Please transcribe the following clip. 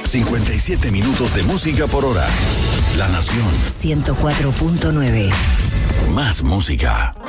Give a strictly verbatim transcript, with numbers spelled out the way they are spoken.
cincuenta y siete minutos de música por hora. La Nación. ciento cuatro punto nueve. Más música.